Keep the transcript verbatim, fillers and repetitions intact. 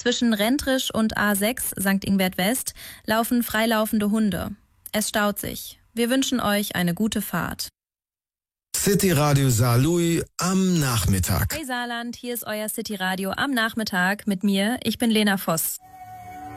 Zwischen Rentrisch und A sechs Sankt Ingbert West laufen freilaufende Hunde. Es staut sich. Wir wünschen euch eine gute Fahrt. City Radio Saarlouis am Nachmittag. Hey Saarland, hier ist euer City Radio am Nachmittag mit mir. Ich bin Lena Voss.